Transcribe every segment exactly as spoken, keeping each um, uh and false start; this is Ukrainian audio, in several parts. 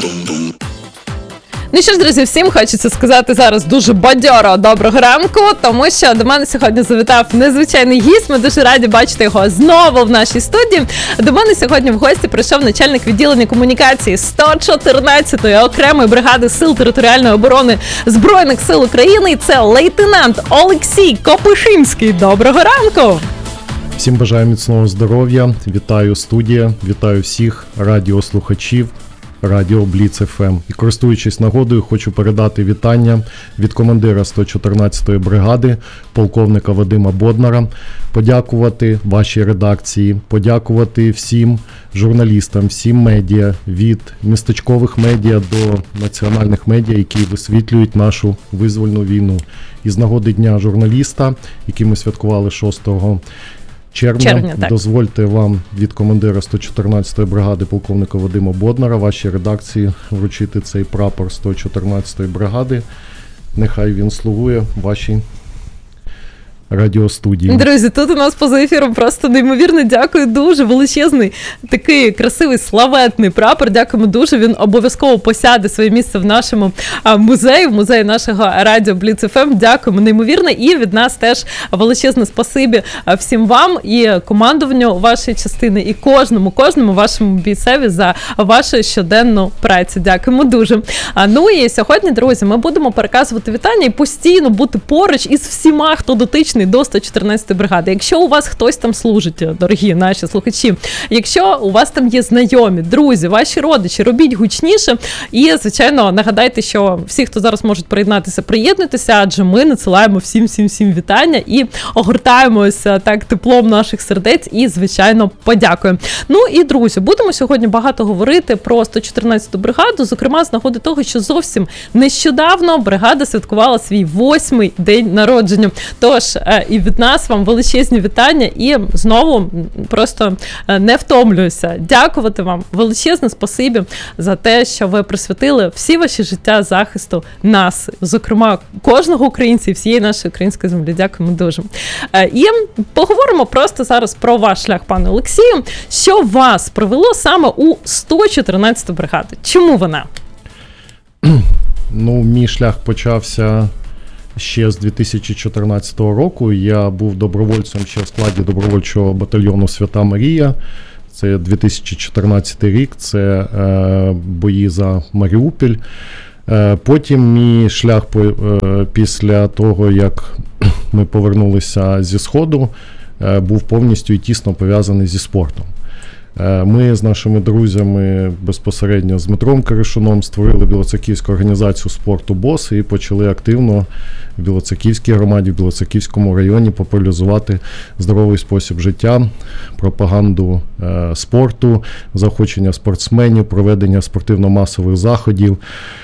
Ну що ж, друзі, всім хочеться сказати зараз дуже бадьоро доброго ранку, тому що до мене сьогодні завітав незвичайний гість. Ми дуже раді бачити його знову в нашій студії. До мене сьогодні в гості прийшов начальник відділення комунікації сто чотирнадцятої окремої бригади Сил територіальної оборони Збройних сил України. І це лейтенант Олексій Копишинський. Доброго ранку! Всім бажаю міцного здоров'я, вітаю студія, вітаю всіх радіослухачів Радіо Бліц еф ем. І користуючись нагодою, хочу передати вітання від командира сто чотирнадцятої бригади, полковника Вадима Боднара, подякувати вашій редакції, подякувати всім журналістам, всім медіа, від містечкових медіа до національних медіа, які висвітлюють нашу визвольну війну. І з нагоди Дня журналіста, який ми святкували шостого червня, Червня, дозвольте вам від командира сто чотирнадцятої бригади полковника Вадима Боднара, вашій редакції, вручити цей прапор сто чотирнадцятої бригади. Нехай він слугує вашій радіостудії. Друзі, тут у нас поза ефіром просто неймовірно дякую, дуже величезний, такий красивий, славетний прапор. Дякуємо дуже, він обов'язково посяде своє місце в нашому а, музеї, в музеї нашого Радіо Бліц еф ем. Дякуємо неймовірно, і від нас теж величезне спасибі всім вам і командуванню вашої частини, і кожному, кожному вашому бійцеві за вашу щоденну працю. Дякуємо дуже. А, ну і сьогодні, друзі, ми будемо переказувати вітання і постійно бути поруч із всіма, хто дотичний до сто чотирнадцятої бригади. Якщо у вас хтось там служить, дорогі наші слухачі, якщо у вас там є знайомі, друзі, ваші родичі, робіть гучніше і, звичайно, нагадайте, що всі, хто зараз можуть приєднатися, приєднуйтеся, адже ми надсилаємо всім-всім-всім вітання і огортаємося так теплом наших сердець і, звичайно, подякуємо. Ну і, друзі, будемо сьогодні багато говорити про сто чотирнадцяту бригаду, зокрема, з нагоди того, що зовсім нещодавно бригада святкувала свій восьмий день народження. Тож, і від нас вам величезні вітання і знову просто не втомлююся. Дякувати вам величезне спасибі за те, що ви присвятили всі ваші життя захисту нас, зокрема кожного українця і всієї нашої української землі. Дякуємо дуже. І поговоримо просто зараз про ваш шлях, пане Олексію. Що вас привело саме у сто чотирнадцяту бригаду? Чому вона? Ну, мій шлях почався ще з дві тисячі чотирнадцятого року. Я був добровольцем ще в складі добровольчого батальйону «Свята Марія». Це дві тисячі чотирнадцятий рік, це е, бої за Маріуполь. Е, потім мій шлях по, е, після того, як ми повернулися зі Сходу, е, був повністю і тісно пов'язаний зі спортом. Ми з нашими друзями, безпосередньо з Дмитром Киришуном, створили Білоцерківську організацію спорту БОС і почали активно в Білоцерківській громаді, в Білоцерківському районі популяризувати здоровий спосіб життя, пропаганду е, спорту, заохочення спортсменів, проведення спортивно-масових заходів.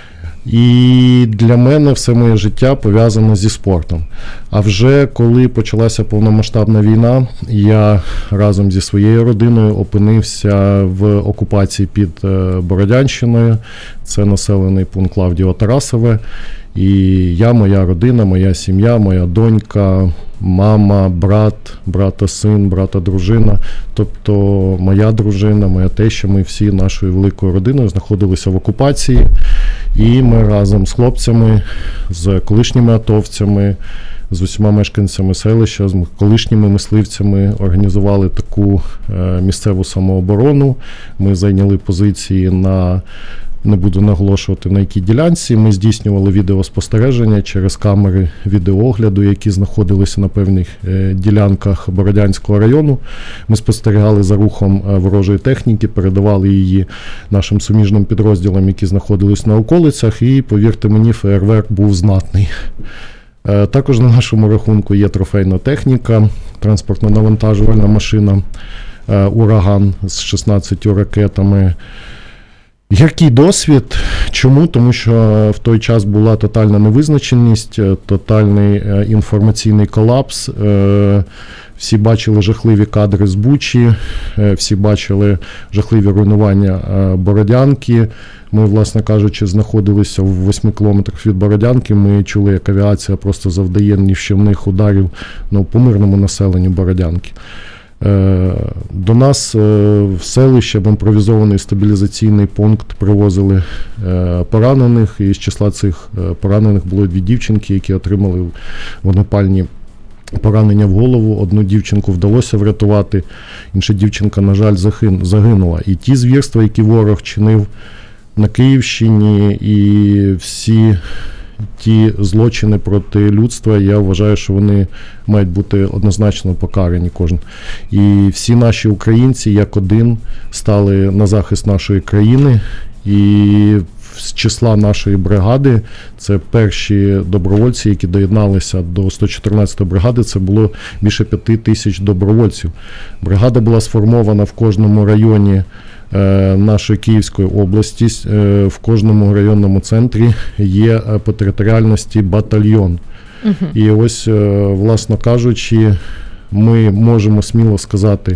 І для мене все моє життя пов'язано зі спортом. А вже коли почалася повномасштабна війна, я разом зі своєю родиною опинився в окупації під Бородянщиною. Це населений пункт Клавдіо-Тарасове. І я, моя родина, моя сім'я, моя донька, мама, брат, брата-син, брата-дружина, тобто моя дружина, моя теща, ми всі нашою великою родиною знаходилися в окупації. І ми разом з хлопцями, з колишніми атовцями, з усіма мешканцями селища, з колишніми мисливцями організували таку е, місцеву самооборону. Ми зайняли позиції на, не буду наголошувати на якій ділянці, ми здійснювали відеоспостереження через камери відеоогляду, які знаходилися на певних е, ділянках Бородянського району. Ми спостерігали за рухом е, ворожої техніки, передавали її нашим суміжним підрозділам, які знаходились на околицях, і, повірте мені, феєрверк був знатний. Е, також на нашому рахунку є трофейна техніка, транспортно-навантажувальна машина е, «Ураган» з шістнадцятьма ракетами. Який досвід? Чому? Тому що в той час була тотальна невизначеність, тотальний інформаційний колапс. Всі бачили жахливі кадри з Бучі, всі бачили жахливі руйнування Бородянки. Ми, власне кажучи, знаходилися в восьми кілометрах від Бородянки. Ми чули, як авіація просто завдає нищівних ударів, ну, по мирному населенню Бородянки. До нас в селище в імпровізований стабілізаційний пункт привозили поранених, і з числа цих поранених було дві дівчинки, які отримали вогнепальні поранення в голову. Одну дівчинку вдалося врятувати, інша дівчинка, на жаль, загинула. І ті звірства, які ворог чинив на Київщині, і всі ті злочини проти людства, я вважаю, що вони мають бути однозначно покарані кожен. І всі наші українці, як один, стали на захист нашої країни. І з числа нашої бригади, це перші добровольці, які доєдналися до сто чотирнадцятої бригади, це було більше п'яти тисяч добровольців. Бригада була сформована в кожному районі нашої Київської області, в кожному районному центрі є по територіальності батальйон. Uh-huh. І ось, власно кажучи, ми можемо сміло сказати,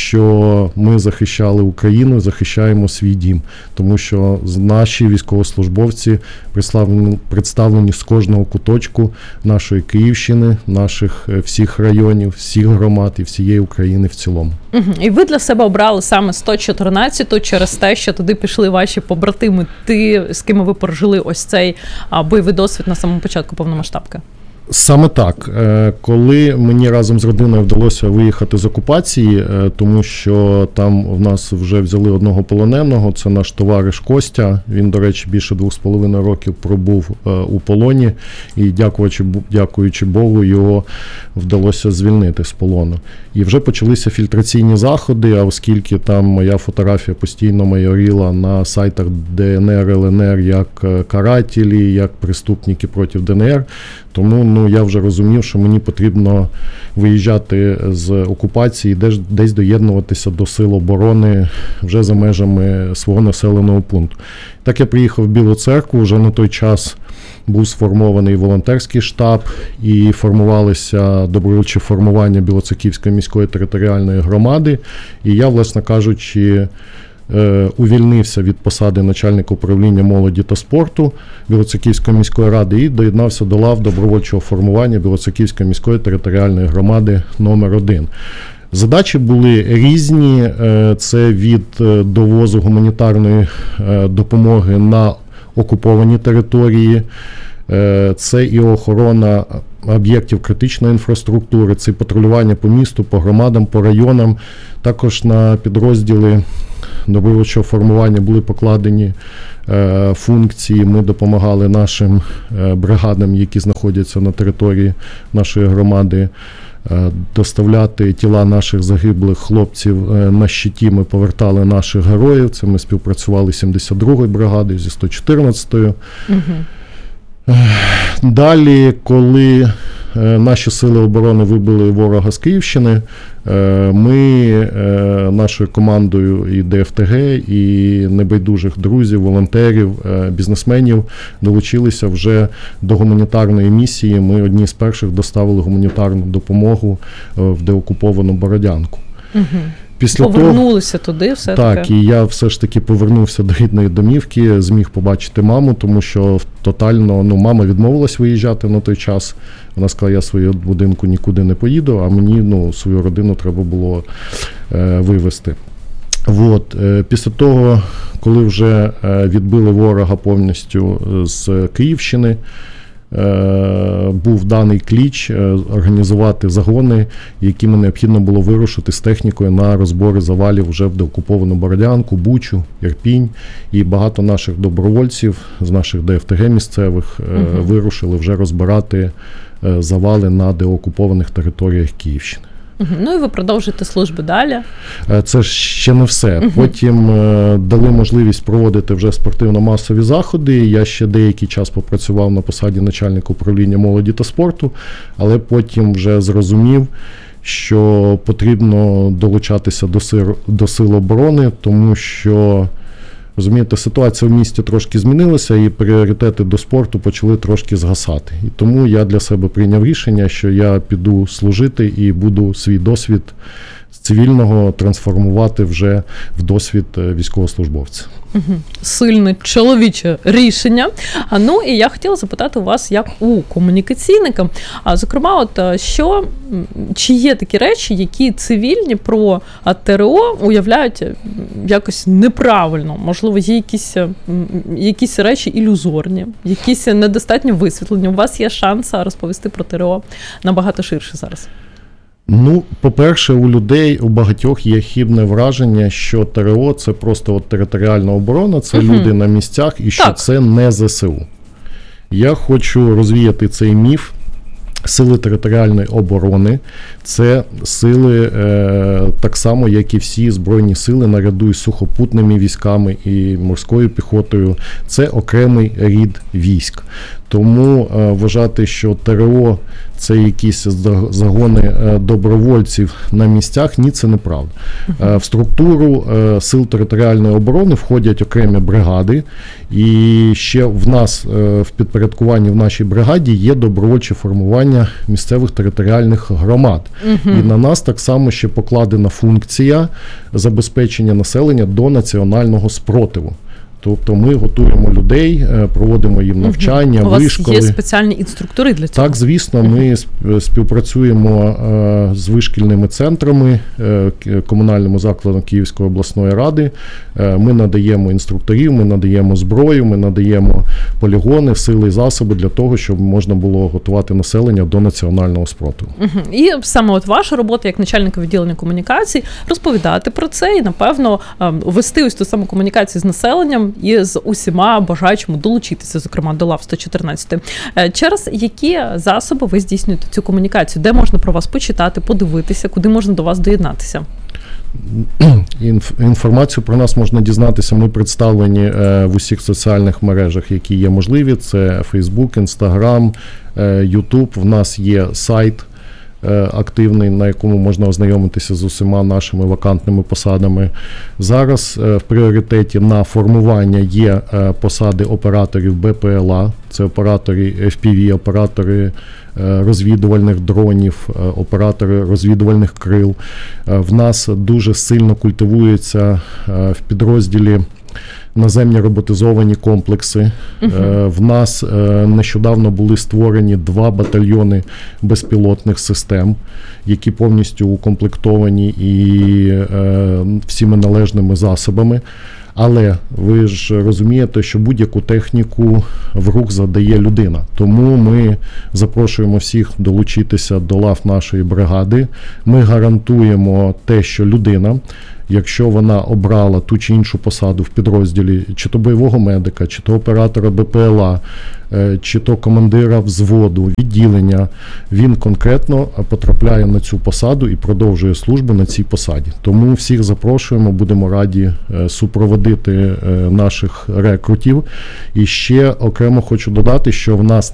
що ми захищали Україну, захищаємо свій дім, тому що наші військовослужбовці представлені, представлені з кожного куточку нашої Київщини, наших всіх районів, всіх громад і всієї України в цілому. Угу. І ви для себе обрали саме сто чотирнадцяту через те, що туди пішли ваші побратими, ти, з ким ви прожили ось цей а, бойовий досвід на самому початку повномасштабки? Саме так. Коли мені разом з родиною вдалося виїхати з окупації, тому що там в нас вже взяли одного полоненого, це наш товариш Костя, він, до речі, більше двох з половиною років пробув у полоні, і дякуючи, дякуючи Богу, його вдалося звільнити з полону. І вже почалися фільтраційні заходи, а оскільки там моя фотографія постійно майоріла на сайтах Де Ен Ер, Ел Ен Ер як карателі, як преступники проти Де Ен Ер, тому ну, я вже розумів, що мені потрібно виїжджати з окупації, десь, десь доєднуватися до сил оборони вже за межами свого населеного пункту. Так я приїхав в Білу Церкву, вже на той час був сформований волонтерський штаб і формувалися добровольчі формування Білоцерківської міської територіальної громади. І я, власне кажучи, увільнився від посади начальника управління молоді та спорту Білоцерківської міської ради і доєднався до лав добровольчого формування Білоцерківської міської територіальної громади номер один. Задачі були різні, це від довозу гуманітарної допомоги на окуповані території, це і охорона об'єктів критичної інфраструктури, це патрулювання по місту, по громадам, по районам. Також на підрозділи добровольчого формування були покладені е, функції. Ми допомагали нашим е, бригадам, які знаходяться на території нашої громади, е, доставляти тіла наших загиблих хлопців е, на щиті. Ми повертали наших героїв. Це ми співпрацювали з сімдесят другою бригадою, зі сто чотирнадцятою. Угу. Далі, коли наші сили оборони вибили ворога з Київщини, ми нашою командою і Де Еф Те Ге, і небайдужих друзів, волонтерів, бізнесменів долучилися вже до гуманітарної місії. Ми одні з перших доставили гуманітарну допомогу в деокуповану Бородянку. Угу. Після Повернулися того, туди все-таки? Так, і я все ж таки повернувся до рідної домівки, зміг побачити маму, тому що тотально, ну, мама відмовилась виїжджати на той час. Вона сказала, я свою будинку нікуди не поїду, а мені, ну, свою родину треба було е, вивезти. От, е, після того, коли вже е, відбили ворога повністю з Київщини, був даний кліч організувати загони, якими необхідно було вирушити з технікою на розбори завалів вже в деокуповану Бородянку, Бучу, Ірпінь. І багато наших добровольців з наших Де Еф Те Ге місцевих угу. вирушили вже розбирати завали на деокупованих територіях Київщини. Ну і ви продовжуєте службу далі? Це ж ще не все. Uh-huh. Потім е, дали можливість проводити вже спортивно-масові заходи. Я ще деякий час попрацював на посаді начальника управління молоді та спорту, але потім вже зрозумів, що потрібно долучатися до сил, до сил оборони, тому що, розумієте, ситуація в місті трошки змінилася і пріоритети до спорту почали трошки згасати. І тому я для себе прийняв рішення, що я піду служити і буду свій досвід цивільного трансформувати вже в досвід військовослужбовця. Угу. Сильне чоловіче рішення. А ну і я хотіла запитати у вас, як у комунікаційника, а зокрема, от що, чи є такі речі, які цивільні про ТРО уявляють якось неправильно? Можливо, є якісь, якісь речі ілюзорні, якісь недостатньо висвітлені. У вас є шанс розповісти про ТРО набагато ширше зараз. Ну, по-перше, у людей, у багатьох є хибне враження, що ТРО – це просто от територіальна оборона, це угу. люди на місцях, і що так. це не ЗСУ. Я хочу розвіяти цей міф. Сили територіальної оборони – це сили е, так само, як і всі збройні сили, наряду із сухопутними військами і морською піхотою. Це окремий рід військ. Тому е, вважати, що ТРО – це якісь загони е, добровольців на місцях, ні, це неправда. Е, в структуру е, сил територіальної оборони входять окремі бригади, і ще в нас, е, в підпорядкуванні в нашій бригаді є добровольче формування місцевих територіальних громад. Угу. І на нас так само ще покладена функція забезпечення населення до національного спротиву. Тобто ми готуємо людей, проводимо їм навчання, угу. вишколи. У вас є спеціальні інструктори для цього? Так, звісно, ми співпрацюємо з вишкільними центрами, комунальним закладом Київської обласної ради. Ми надаємо інструкторів, ми надаємо зброю, ми надаємо полігони, сили і засоби для того, щоб можна було готувати населення до національного спротиву. Угу. І саме от ваша робота як начальника відділення комунікацій, розповідати про це і, напевно, вести ось ту саму комунікацію з населенням і з усіма бажаючими долучитися, зокрема, до лав сто чотирнадцять. Через які засоби ви здійснюєте цю комунікацію? Де можна про вас почитати, подивитися, куди можна до вас доєднатися? Інформацію про нас можна дізнатися. Ми представлені в усіх соціальних мережах, які є можливі. Це Facebook, Instagram, YouTube. В нас є сайт активний, на якому можна ознайомитися з усіма нашими вакантними посадами. Зараз в пріоритеті на формування є посади операторів БПЛА, це оператори еф пі ві, оператори розвідувальних дронів, оператори розвідувальних крил. В нас дуже сильно культивується в підрозділі наземні роботизовані комплекси. Uh-huh. В нас нещодавно були створені два батальйони безпілотних систем, які повністю укомплектовані і всіми належними засобами. Але ви ж розумієте, що будь-яку техніку в рух задає людина. Тому ми запрошуємо всіх долучитися до лав нашої бригади. Ми гарантуємо те, що людина, якщо вона обрала ту чи іншу посаду в підрозділі, чи то бойового медика, чи то оператора БПЛА, чи то командира взводу, відділення, він конкретно потрапляє на цю посаду і продовжує службу на цій посаді. Тому всіх запрошуємо, будемо раді супроводити наших рекрутів. І ще окремо хочу додати, що в нас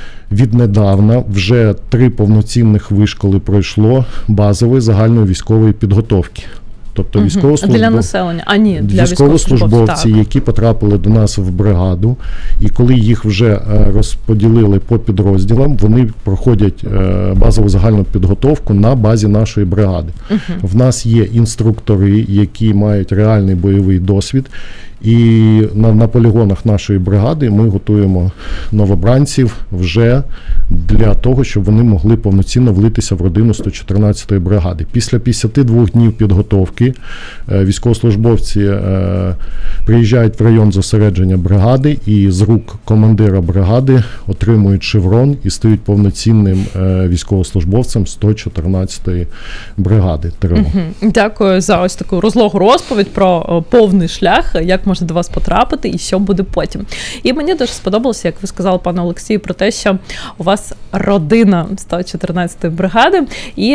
віднедавна вже три повноцінних вишколи пройшло базової загальної військової підготовки. Тобто угу. військовослужбов... Для населення, а ні, для військовослужбовці, які потрапили до нас в бригаду, і коли їх вже розподілили по підрозділам, вони проходять базову загальну підготовку на базі нашої бригади. Угу. В нас є інструктори, які мають реальний бойовий досвід, і на, на полігонах нашої бригади ми готуємо новобранців вже для того, щоб вони могли повноцінно влитися в родину сто чотирнадцятої бригади. Після п'ятдесят два днів підготовки військовослужбовці е, приїжджають в район зосередження бригади і з рук командира бригади отримують шеврон і стають повноцінним е, військовослужбовцем сто чотирнадцятої бригади ТРО. Угу. Дякую за ось таку розлогу розповідь про повний шлях, як можна до вас потрапити і що буде потім. І мені дуже сподобалося, як ви сказали, пане Олексію, про те, що у вас родина сто чотирнадцятої бригади. І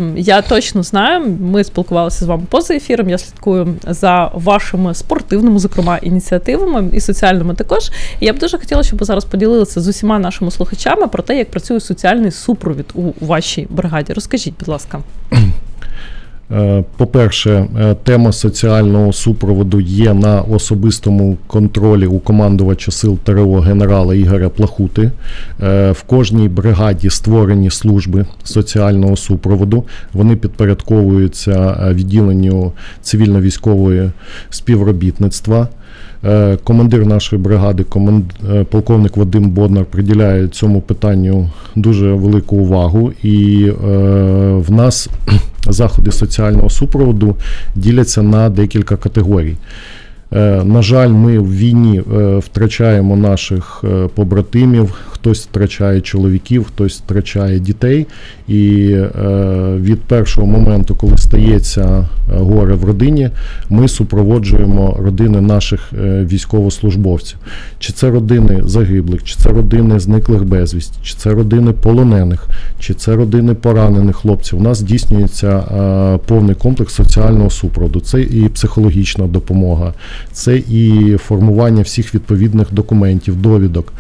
я точно знаю, ми спілкувалися з вами поза ефіром, я слідкую за вашими спортивними, зокрема, ініціативами і соціальними також. І я б дуже хотіла, щоб ви зараз поділилися з усіма нашими слухачами про те, як працює соціальний супровід у вашій бригаді. Розкажіть, будь ласка. По-перше, тема соціального супроводу є на особистому контролі у командувача сил ТрО генерала Ігоря Плахути. В кожній бригаді створені служби соціального супроводу. Вони підпорядковуються відділенню цивільно-військової співробітництва. Командир нашої бригади, команд... полковник Вадим Боднар, приділяє цьому питанню дуже велику увагу. І е, в нас заходи соціального супроводу діляться на декілька категорій. Е, на жаль, ми в війні е, втрачаємо наших е, побратимів, хтось втрачає чоловіків, хтось втрачає дітей. І е, від першого моменту, коли стається горе в родині, ми супроводжуємо родини наших е, військовослужбовців. Чи це родини загиблих, чи це родини зниклих безвісті, чи це родини полонених, чи це родини поранених хлопців. У нас здійснюється е, повний комплекс соціального супроводу. Це і психологічна допомога, це і формування всіх відповідних документів, довідок.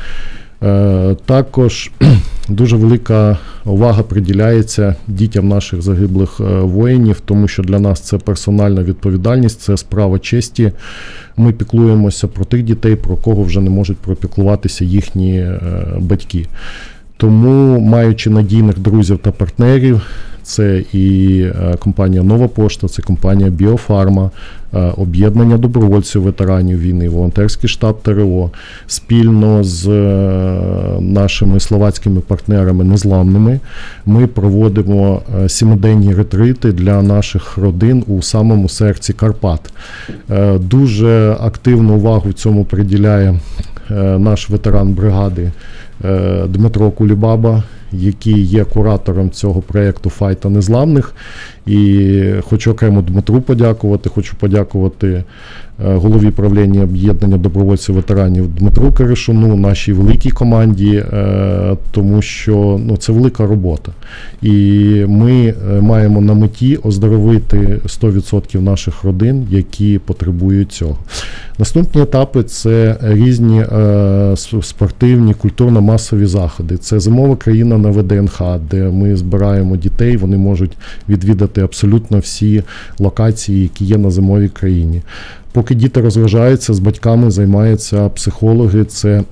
Також дуже велика увага приділяється дітям наших загиблих воїнів, тому що для нас це персональна відповідальність, це справа честі. Ми піклуємося про тих дітей, про кого вже не можуть пропіклуватися їхні батьки. Тому, маючи надійних друзів та партнерів, це і компанія Нова Пошта, це компанія Біофарма, об'єднання добровольців ветеранів війни, волонтерський штаб ТрО, спільно з нашими словацькими партнерами незламними, ми проводимо сімиденні ретрити для наших родин у самому серці Карпат. Дуже активну увагу цьому приділяє наш ветеран бригади Дмитро Кулібаба, який є куратором цього проєкту «Файта незламних». І хочу окремо Дмитру подякувати, хочу подякувати голові правління об'єднання добровольців ветеранів Дмитру Киришуну, нашій великій команді, тому що ну, це велика робота. І ми маємо на меті оздоровити сто відсотків наших родин, які потребують цього. Наступні етапи – це різні е, спортивні, культурно-масові заходи. Це зимова країна на ВДНХ, де ми збираємо дітей, вони можуть відвідати абсолютно всі локації, які є на зимовій країні. Поки діти розважаються, з батьками займаються психологи, це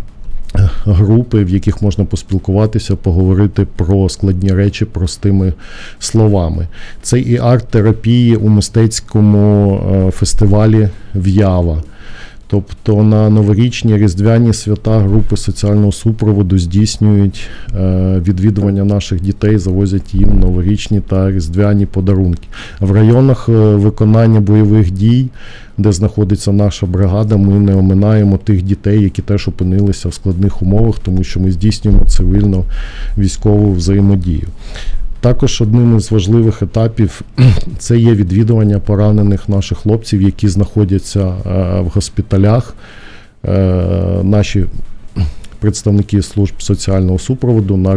групи, в яких можна поспілкуватися, поговорити про складні речі простими словами. Це і арт-терапії у мистецькому фестивалі «В'ява». Тобто на новорічні, різдвяні свята групи соціального супроводу здійснюють е, відвідування наших дітей, завозять їм новорічні та різдвяні подарунки. В районах е, виконання бойових дій, де знаходиться наша бригада, ми не оминаємо тих дітей, які теж опинилися в складних умовах, тому що ми здійснюємо цивільно-військову взаємодію. Також одним із важливих етапів – це є відвідування поранених наших хлопців, які знаходяться в госпіталях. Наші представники служб соціального супроводу на